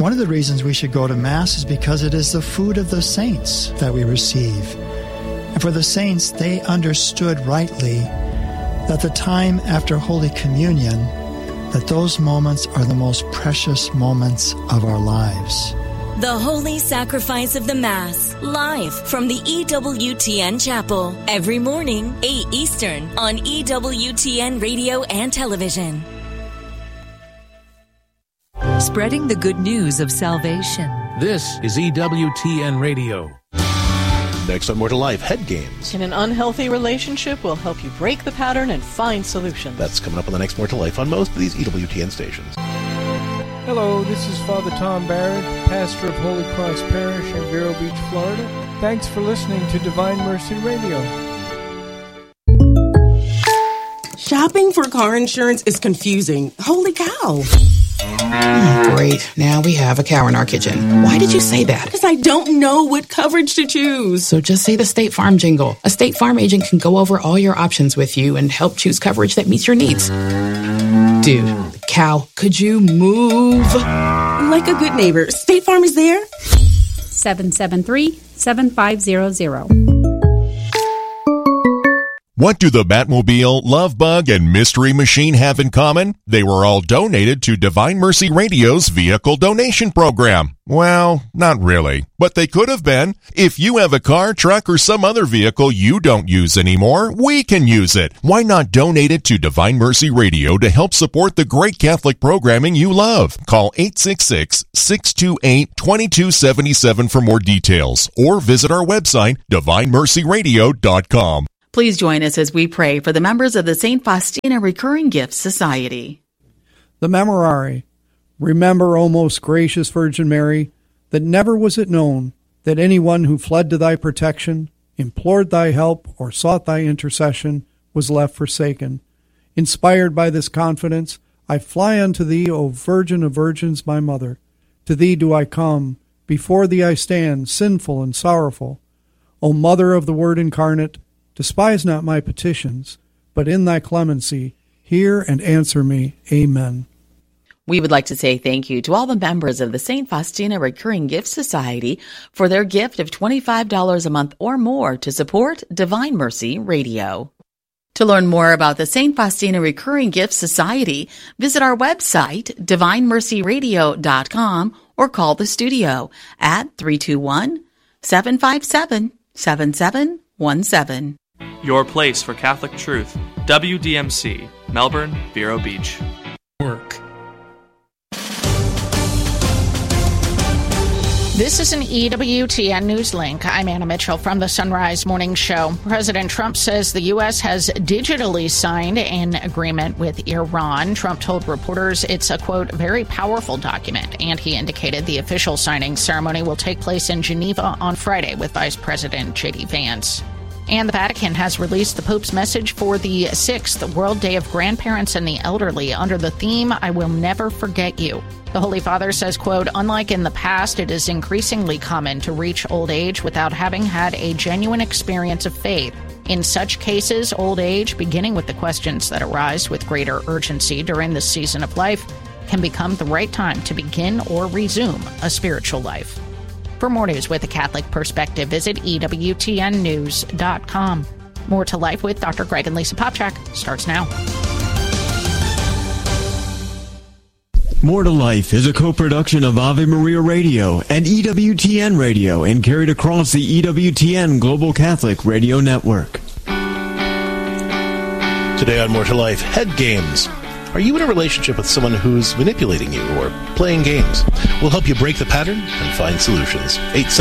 One of the reasons we should go to Mass is because it is the food of the saints that we receive. And for the saints, they understood rightly that the time after Holy Communion, that those moments are the most precious moments of our lives. The Holy Sacrifice of the Mass, live from the EWTN Chapel, every morning, 8 Eastern, on EWTN Radio and Television. Spreading the good news of salvation. This is EWTN Radio. Next on More to Life, head games. In an unhealthy relationship will help you break the pattern and find solutions. That's coming up on the next More to Life on most of these EWTN stations. Hello, this is Father Tom Barrett, pastor of Holy Cross Parish in Vero Beach, Florida. Thanks for listening to Divine Mercy Radio. Shopping for car insurance is confusing. Holy cow. Great. Now we have a cow in our kitchen. Why did you say that? Because I don't know what coverage to choose. So just say the State Farm jingle. A State Farm agent can go over all your options with you and help choose coverage that meets your needs. Dude, cow, could you move? Like a good neighbor, State Farm is there. 773-7500. What do the Batmobile, Love Bug, and Mystery Machine have in common? They were all donated to Divine Mercy Radio's vehicle donation program. Well, not really, but they could have been. If you have a car, truck, or some other vehicle you don't use anymore, we can use it. Why not donate it to Divine Mercy Radio to help support the great Catholic programming you love? Call 866-628-2277 for more details, or visit our website, divinemercyradio.com. Please join us as we pray for the members of the St. Faustina Recurring Gifts Society. The Memorare. Remember, O most gracious Virgin Mary, that never was it known that anyone who fled to thy protection, implored thy help, or sought thy intercession was left forsaken. Inspired by this confidence, I fly unto thee, O Virgin of Virgins, my Mother. To thee do I come, before thee I stand, sinful and sorrowful. O Mother of the Word incarnate, despise not my petitions, but in thy clemency, hear and answer me. Amen. We would like to say thank you to all the members of the St. Faustina Recurring Gift Society for their gift of $25 a month or more to support Divine Mercy Radio. To learn more about the St. Faustina Recurring Gift Society, visit our website, divinemercyradio.com, or call the studio at 321-757-7717. Your place for Catholic truth. WDMC, Melbourne, Vero Beach. Work. This is an EWTN News Link. I'm Anna Mitchell from the Sunrise Morning Show. President Trump says the U.S. has digitally signed an agreement with Iran. Trump told reporters it's a, quote, very powerful document, and he indicated the official signing ceremony will take place in Geneva on Friday with Vice President J.D. Vance. And the Vatican has released the Pope's message for the 6th World Day of Grandparents and the Elderly under the theme, I Will Never Forget You. The Holy Father says, quote, unlike in the past, it is increasingly common to reach old age without having had a genuine experience of faith. In such cases, old age, beginning with the questions that arise with greater urgency during this season of life, can become the right time to begin or resume a spiritual life. For more news with a Catholic perspective, visit EWTNnews.com. More to Life with Dr. Greg and Lisa Popchak starts now. More to Life is a co-production of Ave Maria Radio and EWTN Radio and carried across the EWTN Global Catholic Radio Network. Today on More to Life, head games. Are you in a relationship with someone who's manipulating you or playing games? We'll help you break the pattern and find solutions.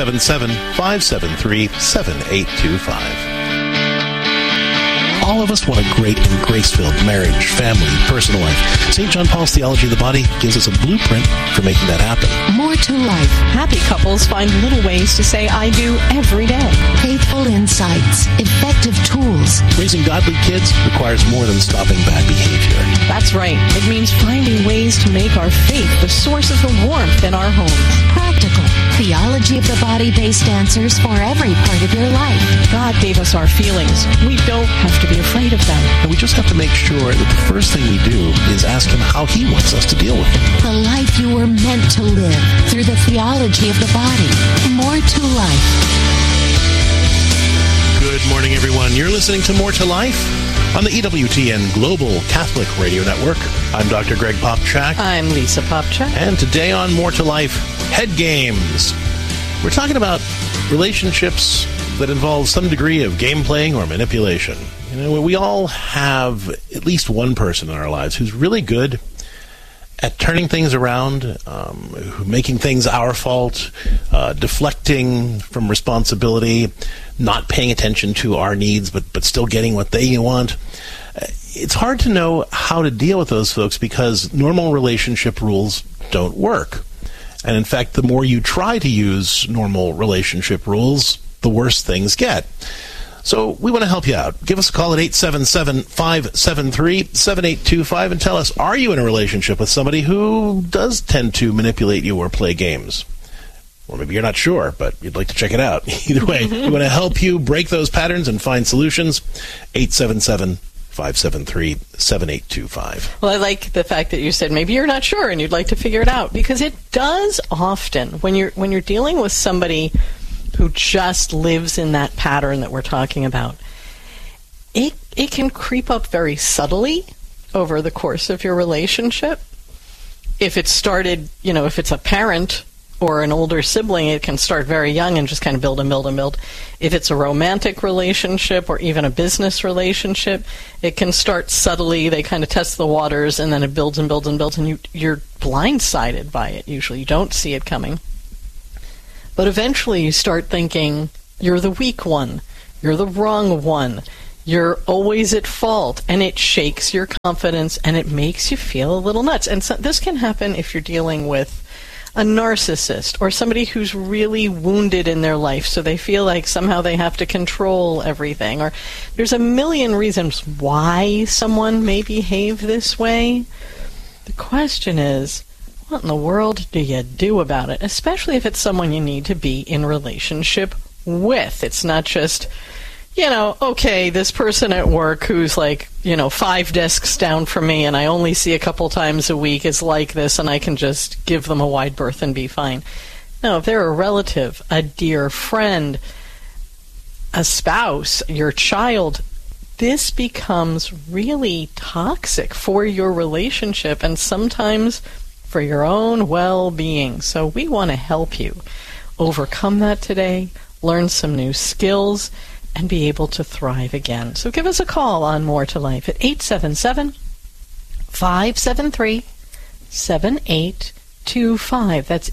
877-573-7825. All of us want a great and grace-filled marriage, family, personal life. St. John Paul's Theology of the Body gives us a blueprint for making that happen. More to life. Happy couples find little ways to say I do every day. Faithful insights. Effective tools. Raising godly kids requires more than stopping bad behavior. That's right. It means finding ways to make our faith the source of the warmth in our homes. Practical. Theology of the Body-based answers for every part of your life. God gave us our feelings. We don't have to be afraid of them. And we just have to make sure that the first thing we do is ask Him how He wants us to deal with them. The Life life you were meant to live through the theology of the body. More to Life. Good morning, everyone. You're listening to More to Life on the EWTN Global Catholic Radio Network. I'm Dr. Greg Popchak. I'm Lisa Popchak. And today on More to Life, Head Games. We're talking about relationships that involve some degree of game playing or manipulation. You know, we all have at least one person in our lives who's really good at turning things around, making things our fault, deflecting from responsibility, not paying attention to our needs, but still getting what they want. It's hard to know how to deal with those folks because normal relationship rules don't work. And in fact, the more you try to use normal relationship rules, the worse things get. So we want to help you out. Give us a call at 877-573-7825 and tell us, are you in a relationship with somebody who does tend to manipulate you or play games? Or maybe you're not sure, but you'd like to check it out. Either way, we want to help you break those patterns and find solutions. 877-573-7825. Well, I like the fact that you said maybe you're not sure and you'd like to figure it out, because it does often when you're dealing with somebody who just lives in that pattern that we're talking about. It can creep up very subtly over the course of your relationship. If it started, if it's a parent or an older sibling, it can start very young and just kind of build and build and build. If it's a romantic relationship or even a business relationship, it can start subtly. They kind of test the waters, and then it builds and builds and builds, and you're blindsided by it usually. You don't see it coming. But eventually you start thinking, you're the weak one, you're the wrong one, you're always at fault, and it shakes your confidence, and it makes you feel a little nuts. And so this can happen if you're dealing with a narcissist or somebody who's really wounded in their life, so they feel like somehow they have to control everything. Or there's a million reasons why someone may behave this way. The question is, what in the world do you do about it? Especially if it's someone you need to be in relationship with. It's not just, okay, this person at work who's 5 desks down from me and I only see a couple times a week is like this, and I can just give them a wide berth and be fine. No, if they're a relative, a dear friend, a spouse, your child, this becomes really toxic for your relationship and sometimes for your own well-being. So we want to help you overcome that today, learn some new skills, and be able to thrive again. So give us a call on More to Life at 877-573-7825. That's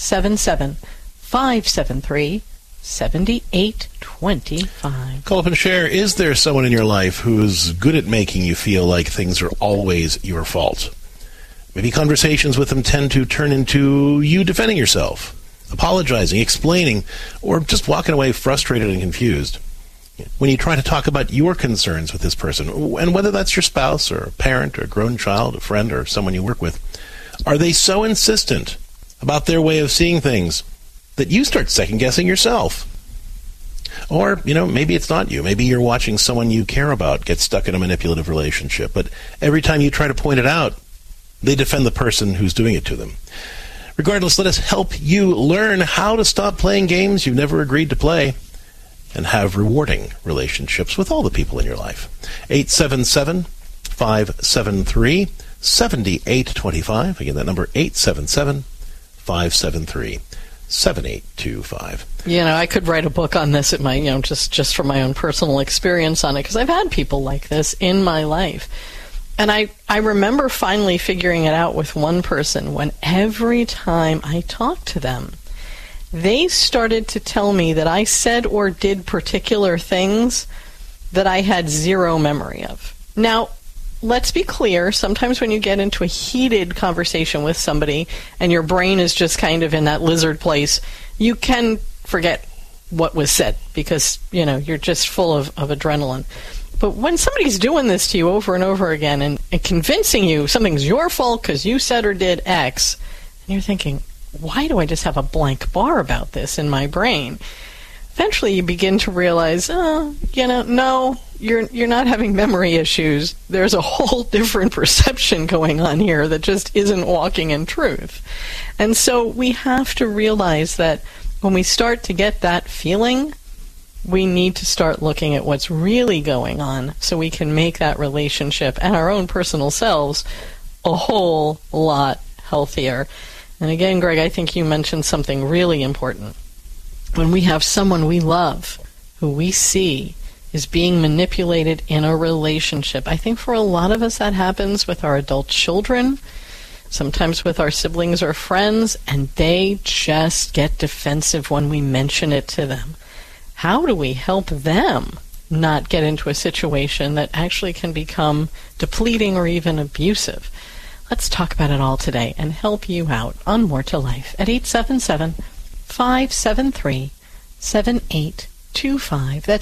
877-573-7825. Call up and share, is there someone in your life who's good at making you feel like things are always your fault? Maybe conversations with them tend to turn into you defending yourself, apologizing, explaining, or just walking away frustrated and confused. When you try to talk about your concerns with this person, and whether that's your spouse or a parent or a grown child, a friend or someone you work with, are they so insistent about their way of seeing things that you start second-guessing yourself? Or, maybe it's not you. Maybe you're watching someone you care about get stuck in a manipulative relationship, but every time you try to point it out, they defend the person who's doing it to them. Regardless, let us help you learn how to stop playing games you've never agreed to play and have rewarding relationships with all the people in your life. 877-573-7825. Again, that number, 877-573-7825. I could write a book on this at my, just from my own personal experience on it, because I've had people like this in my life. And I remember finally figuring it out with one person when every time I talked to them, they started to tell me that I said or did particular things that I had zero memory of. Now, let's be clear. Sometimes when you get into a heated conversation with somebody and your brain is just kind of in that lizard place, you can forget what was said because, you're just full of adrenaline. But when somebody's doing this to you over and over again and convincing you something's your fault because you said or did X, and you're thinking, why do I just have a blank bar about this in my brain? eventually you begin to realize, no, you're not having memory issues. There's a whole different perception going on here that just isn't walking in truth. And so we have to realize that when we start to get that feeling, we need to start looking at what's really going on so we can make that relationship and our own personal selves a whole lot healthier. And again, Greg, I think you mentioned something really important. When we have someone we love, who we see is being manipulated in a relationship, I think for a lot of us that happens with our adult children, sometimes with our siblings or friends, and they just get defensive when we mention it to them. How do we help them not get into a situation that actually can become depleting or even abusive? Let's talk about it all today and help you out on More to Life at 877-573-7825. That's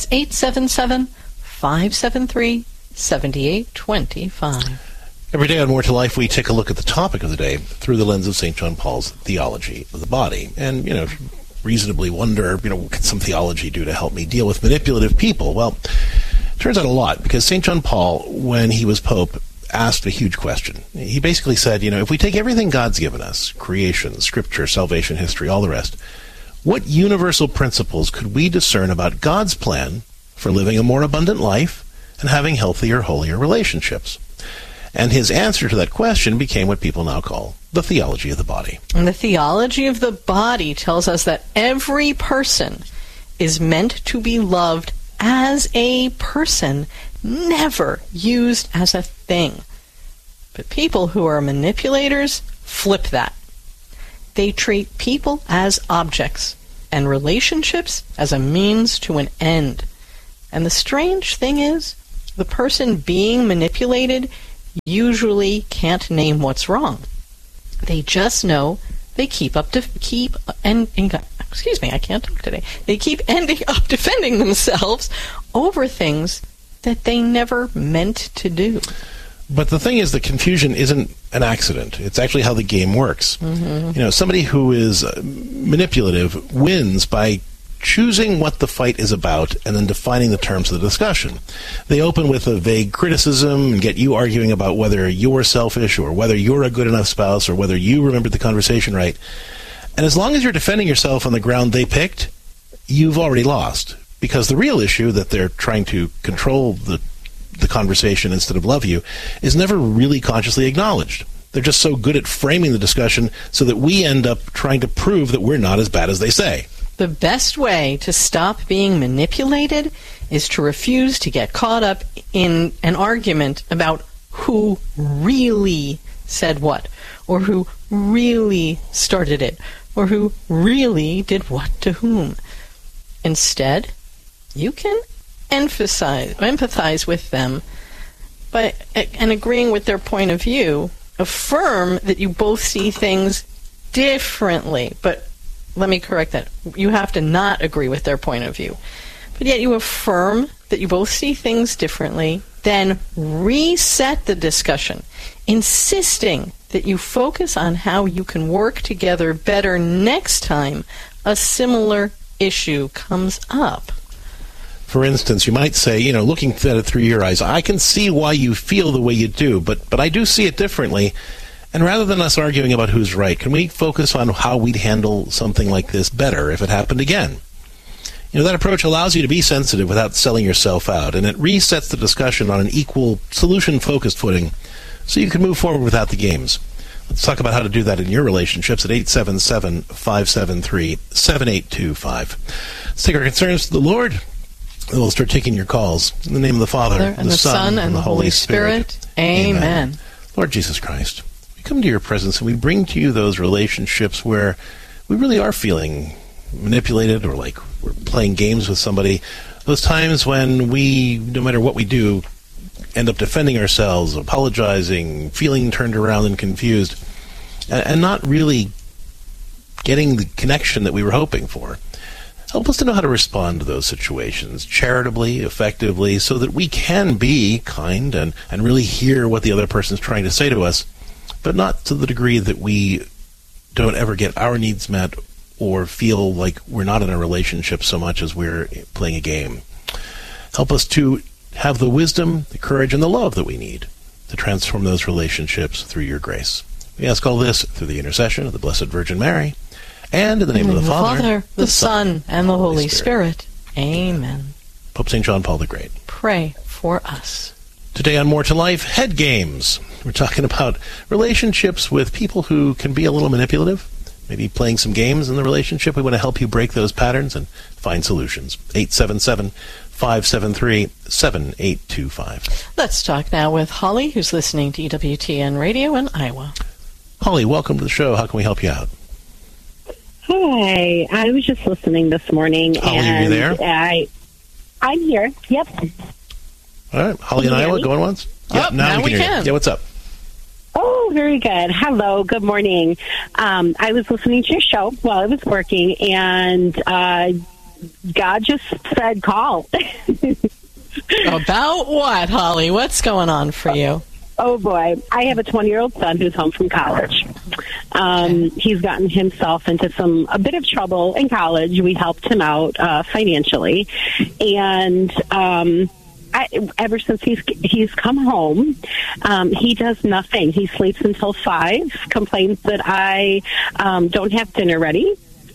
877-573-7825. Every day on More to Life, we take a look at the topic of the day through the lens of St. John Paul's theology of the body. And, reasonably wonder, what can some theology do to help me deal with manipulative people? Well, it turns out a lot, because St. John Paul, when he was Pope, asked a huge question. He basically said, if we take everything God's given us, creation, scripture, salvation, history, all the rest, what universal principles could we discern about God's plan for living a more abundant life and having healthier, holier relationships? And his answer to that question became what people now call the theology of the body. And the theology of the body tells us that every person is meant to be loved as a person, never used as a thing. But people who are manipulators flip that. They treat people as objects and relationships as a means to an end. And the strange thing is, the person being manipulated usually can't name what's wrong. They just know they keep ending up defending themselves over things that they never meant to do. But the thing is, the confusion isn't an accident. It's actually how the game works. Mm-hmm. Somebody who is manipulative wins by choosing what the fight is about and then defining the terms of the discussion. They open with a vague criticism and get you arguing about whether you're selfish or whether you're a good enough spouse or whether you remembered the conversation right. And as long as you're defending yourself on the ground they picked, you've already lost. Because the real issue that they're trying to control the conversation instead of love you is never really consciously acknowledged. They're just so good at framing the discussion so that we end up trying to prove that we're not as bad as they say. The best way to stop being manipulated is to refuse to get caught up in an argument about who really said what, or who really started it, or who really did what to whom. Instead, you can empathize with them and agreeing with their point of view. Affirm that you both see things differently, but let me correct that. You have to not agree with their point of view. But yet you affirm that you both see things differently, then reset the discussion, insisting that you focus on how you can work together better next time a similar issue comes up. For instance, you might say, looking at it through your eyes, I can see why you feel the way you do, but I do see it differently. And rather than us arguing about who's right, can we focus on how we'd handle something like this better if it happened again? That approach allows you to be sensitive without selling yourself out, and it resets the discussion on an equal, solution-focused footing so you can move forward without the games. Let's talk about how to do that in your relationships at 877-573-7825. Let's take our concerns to the Lord, and we'll start taking your calls. In the name of the Father, and the Son, and the Holy Spirit. Amen. Lord Jesus Christ, we come to your presence and we bring to you those relationships where we really are feeling manipulated or like we're playing games with somebody. Those times when we, no matter what we do, end up defending ourselves, apologizing, feeling turned around and confused, and not really getting the connection that we were hoping for. Help us to know how to respond to those situations charitably, effectively, so that we can be kind and really hear what the other person is trying to say to us, but not to the degree that we don't ever get our needs met or feel like we're not in a relationship so much as we're playing a game. Help us to have the wisdom, the courage, and the love that we need to transform those relationships through your grace. We ask all this through the intercession of the Blessed Virgin Mary, and in the name of the Father, the Son, and the Holy Spirit. Amen. Pope St. John Paul the Great, pray for us. Today on More to Life, head games. We're talking about relationships with people who can be a little manipulative, maybe playing some games in the relationship. We want to help you break those patterns and find solutions. 877-573-7825. Let's talk now with Holly, who's listening to EWTN Radio in Iowa. Holly, welcome to the show. How can we help you out? Hi, I was just listening this morning. Holly, and are you there? I'm here. Yep. All right, Holly in Iowa, going once? Yeah, now we can hear you. Yeah, what's up? Oh, very good. Hello, good morning. I was listening to your show while I was working, and God just said call. About what, Holly? What's going on for you? Oh, boy. I have a 20-year-old son who's home from college. He's gotten himself into a bit of trouble in college. We helped him out financially. And ever since he's come home, he does nothing. He sleeps until 5, complains that I don't have dinner ready.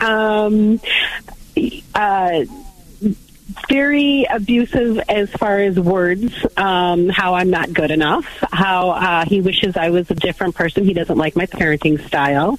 Very abusive as far as words, how I'm not good enough, how he wishes I was a different person. He doesn't like my parenting style.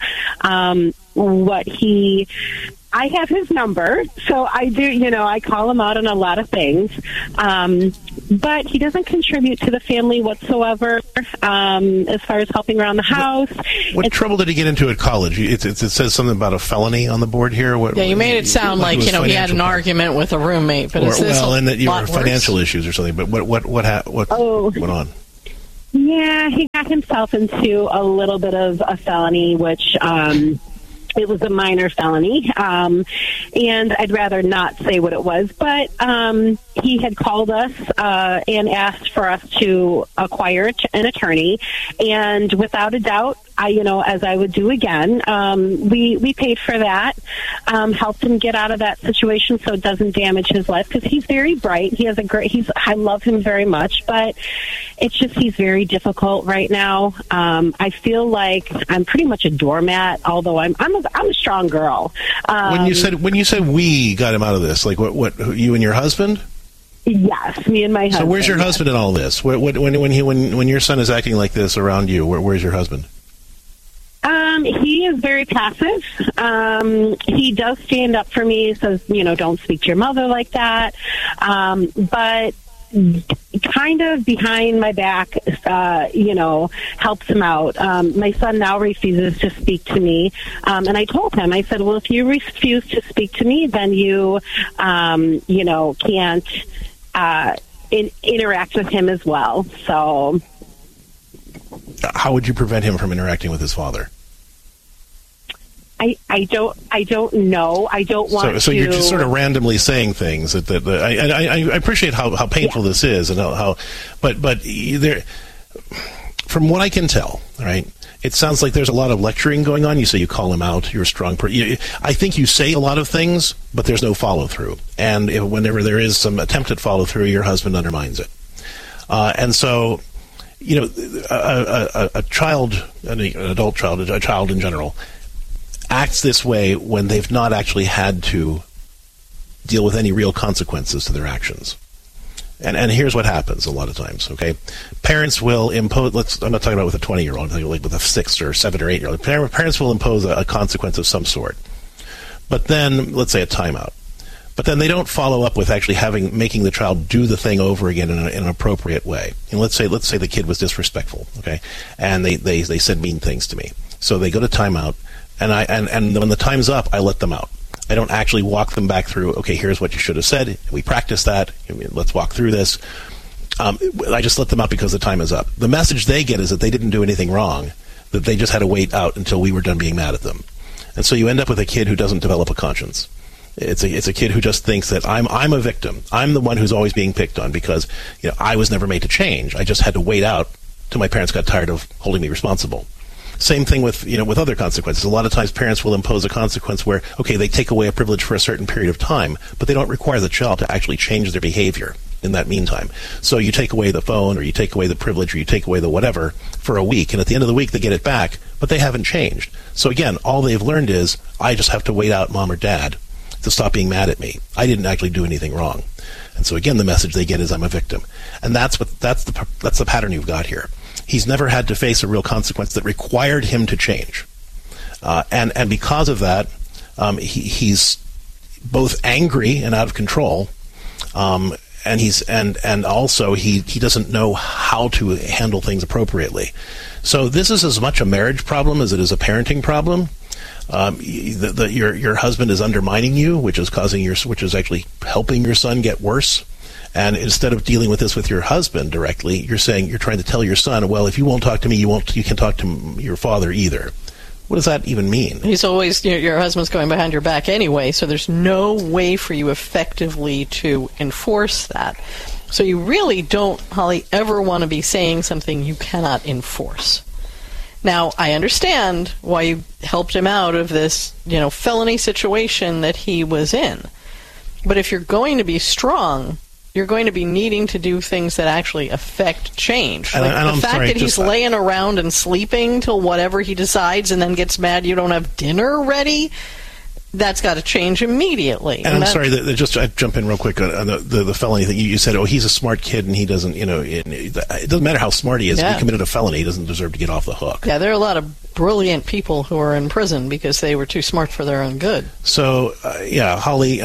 I have his number, so I do, I call him out on a lot of things. But he doesn't contribute to the family whatsoever, as far as helping around the house. What trouble did he get into at college? It says something about a felony on the bourt here. You made it sound like, he had an argument with a roommate. But and that you were financial issues or something. But what went on? Yeah, he got himself into a little bit of a felony, which... it was a minor felony, and I'd rather not say what it was, but he had called us and asked for us to acquire an attorney, and without a doubt, as I would do again, we paid for that, helped him get out of that situation so it doesn't damage his life, because he's very bright. He has I love him very much, but it's just he's very difficult right now. I feel like I'm pretty much a doormat, although I'm a strong girl. When you said we got him out of this, like what you and your husband? Yes, me and my husband. So where's your husband in all this? When your son is acting like this around you, where's your husband? He is very passive. He does stand up for me. He says, don't speak to your mother like that. But kind of behind my back, helps him out. My son now refuses to speak to me. And I told him, I said, well, if you refuse to speak to me, then you, can't interact with him as well. So how would you prevent him from interacting with his father? I don't know. I don't want to. So you're just sort of randomly saying things that I appreciate how painful this is and but there, from what I can tell, right, it sounds like there's a lot of lecturing going on. You say you call him out. You're a strong person. I think you say a lot of things, but there's no follow through. And whenever there is some attempt at follow through, your husband undermines it. And so, a child, an adult child, a child in general, acts this way when they've not actually had to deal with any real consequences to their actions. And here's what happens a lot of times, okay? Parents will impose, I'm not talking about with a 20-year-old, I'm talking like with a 6 or 7 or 8-year-old. Parents will impose a consequence of some sort. But then, let's say a timeout. But then they don't follow up with actually making the child do the thing over again in an appropriate way. And let's say the kid was disrespectful, okay? And they said mean things to me. So they go to timeout, and when the time's up, I let them out. I don't actually walk them back through, okay, here's what you should have said. We practice that. Let's walk through this. I just let them out because the time is up. The message they get is that they didn't do anything wrong, that they just had to wait out until we were done being mad at them. And so you end up with a kid who doesn't develop a conscience. It's a kid who just thinks that I'm a victim. I'm the one who's always being picked on because I was never made to change. I just had to wait out till my parents got tired of holding me responsible. Same thing with other consequences. A lot of times parents will impose a consequence where, okay, they take away a privilege for a certain period of time, but they don't require the child to actually change their behavior in that meantime. So you take away the phone, or you take away the privilege, or you take away the whatever for a week, and at the end of the week they get it back, but they haven't changed. So again, all they've learned is, I just have to wait out mom or dad to stop being mad at me. I didn't actually do anything wrong. And so again, the message they get is, I'm a victim. And that's the pattern you've got here. He's never had to face a real consequence that required him to change. And because of that, he's both angry and out of control, and also he doesn't know how to handle things appropriately. So this is as much a marriage problem as it is a parenting problem. Your husband is undermining you, which is actually helping your son get worse. And instead of dealing with this with your husband directly, you're trying to tell your son, well, if you won't talk to me, you can talk to your father either. What does that even mean? He's always, your husband's going behind your back anyway, so there's no way for you effectively to enforce that. So you really don't, Holly, ever want to be saying something you cannot enforce. Now, I understand why you helped him out of this, felony situation that he was in. But if you're going to be strong, you're going to be needing to do things that actually affect change. Like the fact that he's laying around and sleeping till whatever he decides and then gets mad you don't have dinner ready, that's got to change immediately. And I'm sorry, I jump in real quick on the felony thing. You said, he's a smart kid and he doesn't, it doesn't matter how smart he is. If he committed a felony, he doesn't deserve to get off the hook. Yeah, there are a lot of brilliant people who are in prison because they were too smart for their own good. So, Holly,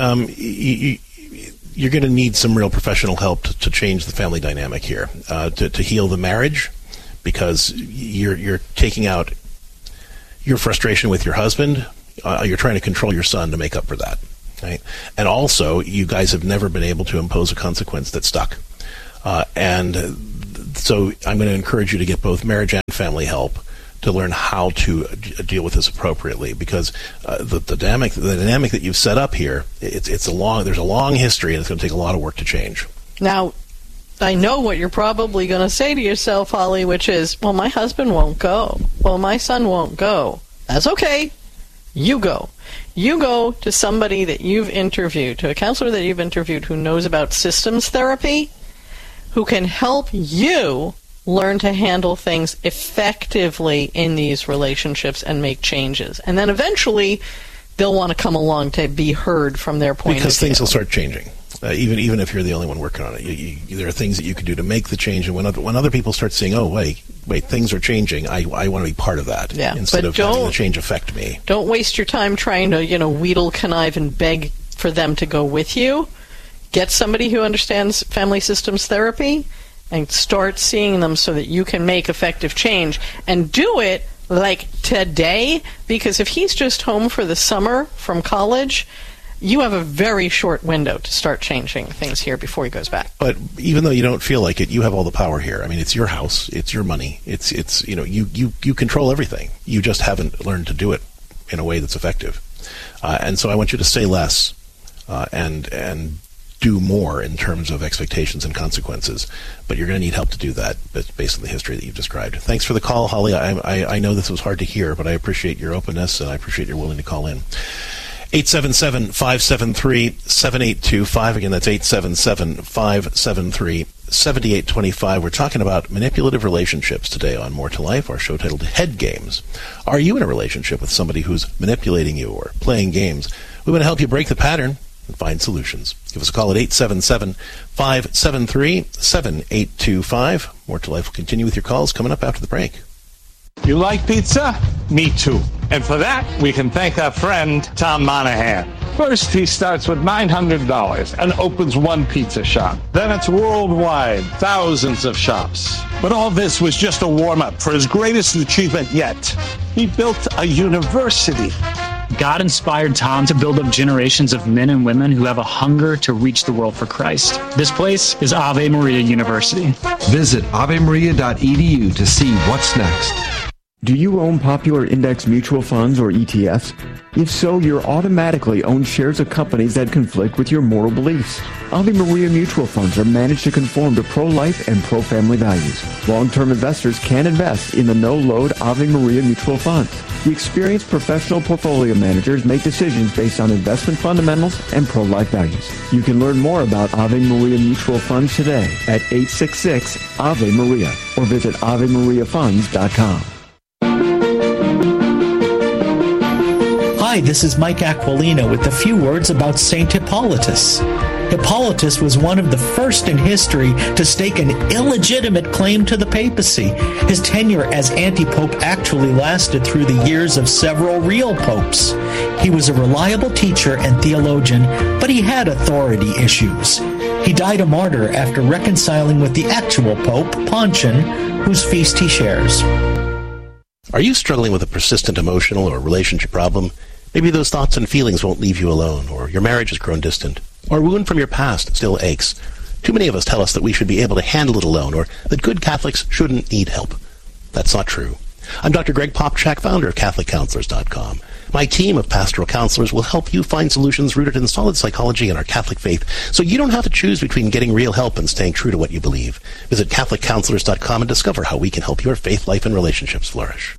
you're going to need some real professional help to change the family dynamic here, to heal the marriage, because you're taking out your frustration with your husband. You're trying to control your son to make up for that, right? And also, you guys have never been able to impose a consequence that stuck. And so I'm going to encourage you to get both marriage and family help to learn how to deal with this appropriately, because the dynamic that you've set up here, there's a long history, and it's going to take a lot of work to change. Now, I know what you're probably going to say to yourself, Holly, which is, well, my husband won't go. Well, my son won't go. That's okay. You go. You go to somebody that you've interviewed, to a counselor that you've interviewed who knows about systems therapy, who can help you learn to handle things effectively in these relationships and make changes. And then eventually they'll want to come along to be heard from their point of view. Because things will start changing. Even if you're the only one working on it, there are things that you can do to make the change. And when other people start saying, "Oh, wait, things are changing," I want to be part of that. Yeah, instead of having the change affect me. Don't waste your time trying to, wheedle, connive, and beg for them to go with you. Get somebody who understands family systems therapy and start seeing them so that you can make effective change, and do it like today. Because if he's just home for the summer from college, you have a very short window to start changing things here before he goes back. But even though you don't feel like it, you have all the power here. I mean, it's your house, it's your money, it's you control everything. You just haven't learned to do it in a way that's effective. And so I want you to say less and do more in terms of expectations and consequences. But you're going to need help to do that based on the history that you've described. Thanks for the call, Holly. I know this was hard to hear, but I appreciate your openness and I appreciate your willing to call in. 877-573-7825. Again, that's 877-573-7825. We're talking about manipulative relationships today on More to Life, our show titled Head Games. Are you in a relationship with somebody who's manipulating you or playing games? We want to help you break the pattern and find solutions. Give us a call at 877-573-7825. More to Life will continue with your calls coming up after the break. You like pizza? Me too. And for that, we can thank our friend, Tom Monahan. First, he starts with $900 and opens one pizza shop. Then it's worldwide, thousands of shops. But all this was just a warm-up for his greatest achievement yet. He built a university. God inspired Tom to build up generations of men and women who have a hunger to reach the world for Christ. This place is Ave Maria University. Visit avemaria.edu to see what's next. Do you own popular index mutual funds or ETFs? If so, you're automatically own shares of companies that conflict with your moral beliefs. Ave Maria mutual funds are managed to conform to pro-life and pro-family values. Long-term investors can invest in the no-load Ave Maria mutual funds. The experienced professional portfolio managers make decisions based on investment fundamentals and pro-life values. You can learn more about Ave Maria mutual funds today at 866-AVE-MARIA or visit AveMariaFunds.com. Hi, this is Mike Aquilina with a few words about St. Hippolytus. Hippolytus was one of the first in history to stake an illegitimate claim to the papacy. His tenure as anti-pope actually lasted through the years of several real popes. He was a reliable teacher and theologian, but he had authority issues. He died a martyr after reconciling with the actual pope, Pontian, whose feast he shares. Are you struggling with a persistent emotional or relationship problem? Maybe those thoughts and feelings won't leave you alone, or your marriage has grown distant, or a wound from your past still aches. Too many of us tell us that we should be able to handle it alone, or that good Catholics shouldn't need help. That's not true. I'm Dr. Greg Popchak, founder of CatholicCounselors.com. My team of pastoral counselors will help you find solutions rooted in solid psychology and our Catholic faith, so you don't have to choose between getting real help and staying true to what you believe. Visit CatholicCounselors.com and discover how we can help your faith, life, and relationships flourish.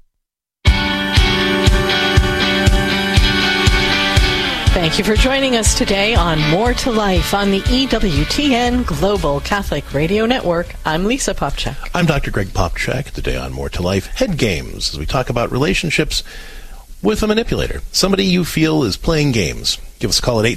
Thank you for joining us today on More to Life on the EWTN Global Catholic Radio Network. I'm Lisa Popchak. I'm Dr. Greg Popchak. Today on More to Life, Head Games, as we talk about relationships with a manipulator, somebody you feel is playing games. Give us a call at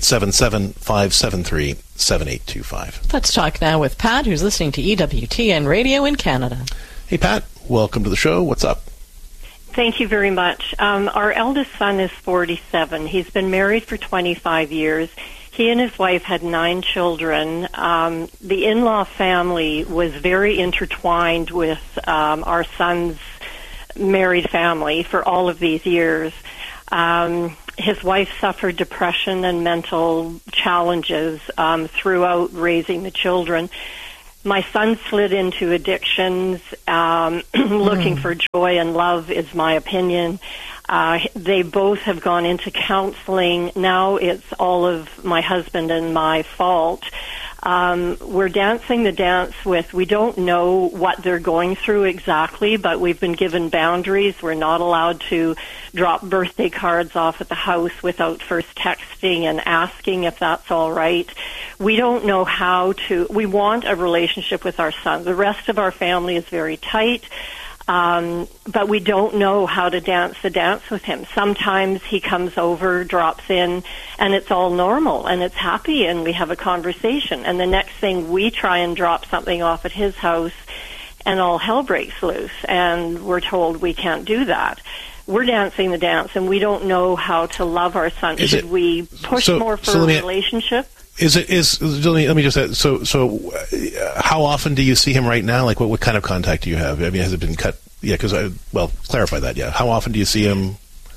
877-573-7825. Let's talk now with Pat, who's listening to EWTN Radio in Canada. Hey, Pat. Welcome to the show. What's up? Thank you very much. Our eldest son is 47. He's been married for 25 years. He and his wife had 9 children. The in-law family was very intertwined with our son's married family for all of these years. His wife suffered depression and mental challenges throughout raising the children. My son slid into addictions, looking for joy and love is my opinion. They both have gone into counseling. Now it's all of my husband and my fault. We're dancing the dance with, we don't know what they're going through exactly, but we've been given boundaries. We're not allowed to drop birthday cards off at the house without first texting and asking if that's all right. We don't know how to, we want a relationship with our son. The rest of our family is very tight. But we don't know how to dance the dance with him. Sometimes he comes over, drops in, and it's all normal, and it's happy, and we have a conversation. And the next thing, we try and drop something off at his house, and all hell breaks loose, and we're told we can't do that. We're dancing the dance, and we don't know how to love our son. Should we push more for a relationship? Let me just add, so how often do you see him right now? Like, what kind of contact do you have? I mean, has it been cut? Yeah, because clarify that. Yeah, how often do you see him?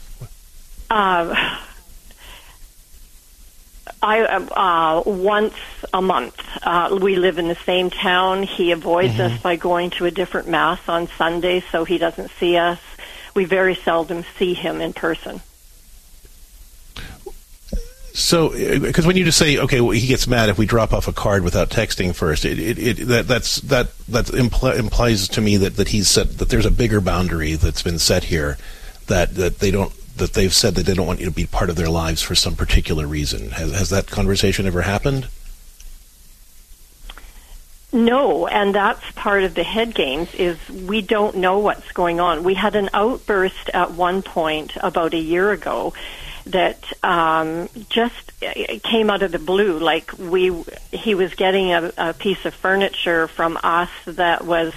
Once a month. We live in the same town. He avoids us by going to a different mass on Sunday, so he doesn't see us. We very seldom see him in person. So, because when you just say, okay, well, he gets mad if we drop off a card without texting first, that implies to me that he's said that there's a bigger boundary that's been set here, that they've said that they don't want you to be part of their lives for some particular reason. Has that conversation ever happened? No, and that's part of the head games, is we don't know what's going on. We had an outburst at one point about a year ago that just came out of the blue. Like he was getting a piece of furniture from us that was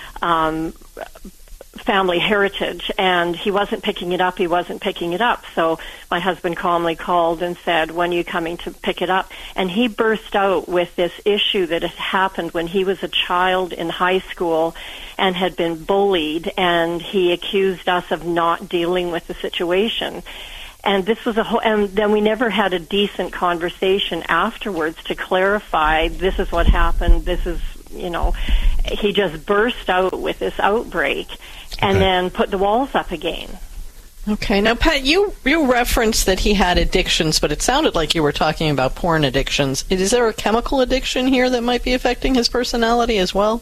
family heritage, and he wasn't picking it up. So my husband calmly called and said, "When are you coming to pick it up?" And he burst out with this issue that had happened when he was a child in high school and had been bullied, and he accused us of not dealing with the situation. And this was and then we never had a decent conversation afterwards to clarify, this is what happened, this is he just burst out with this outbreak and then put the walls up again. Okay. Now, Pat, you referenced that he had addictions, but it sounded like you were talking about porn addictions. Is there a chemical addiction here that might be affecting his personality as well?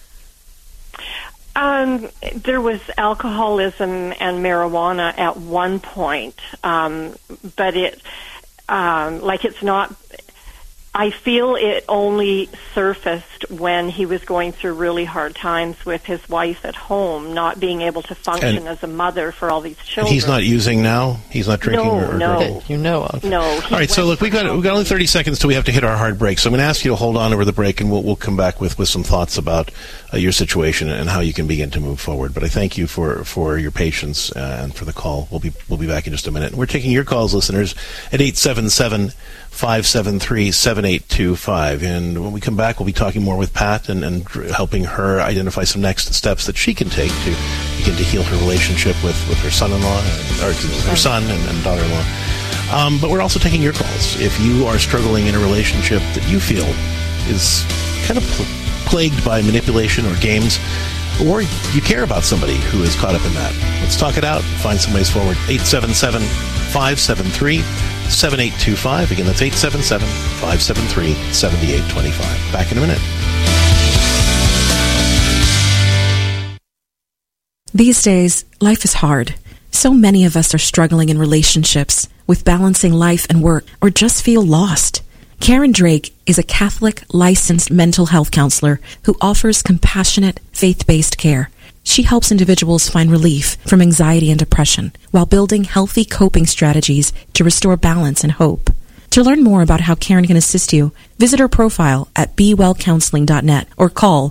There was alcoholism and marijuana at one point, but it's not. I feel it only surfaced when he was going through really hard times with his wife at home, not being able to function as a mother for all these children. And he's not using now? He's not drinking? No. That you know of? No. All right, so look, we've got only 30 seconds till we have to hit our hard break. So I'm going to ask you to hold on over the break, and we'll come back with some thoughts about your situation and how you can begin to move forward. But I thank you for your patience and for the call. We'll be back in just a minute. We're taking your calls, listeners, at 877-573-7825. And when we come back, we'll be talking more with Pat and helping her identify some next steps that she can take to begin to heal her relationship with her son-in-law, or her son and daughter-in-law. But we're also taking your calls. If you are struggling in a relationship that you feel is kind of plagued by manipulation or games, or you care about somebody who is caught up in that, let's talk it out and find some ways forward. 877-573-7825. Again, that's 877-573-7825. Back in a minute. These days, life is hard. So many of us are struggling in relationships, with balancing life and work, or just feel lost. Karen Drake is a Catholic licensed mental health counselor who offers compassionate, faith-based care. She helps individuals find relief from anxiety and depression while building healthy coping strategies to restore balance and hope. To learn more about how Karen can assist you, visit her profile at bewellcounseling.net or call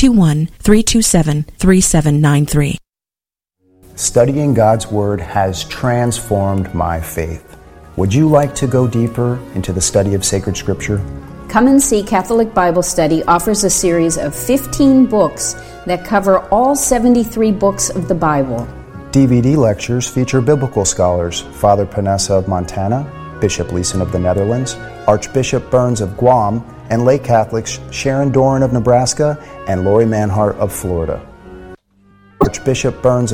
321-327-3793. Studying God's Word has transformed my faith. Would you like to go deeper into the study of sacred Scripture? Come and See Catholic Bible Study offers a series of 15 books that cover all 73 books of the Bible. DVD lectures feature biblical scholars Father Panessa of Montana, Bishop Leeson of the Netherlands, Archbishop Burns of Guam, and lay Catholics Sharon Doran of Nebraska and Lori Manhart of Florida. Archbishop Burns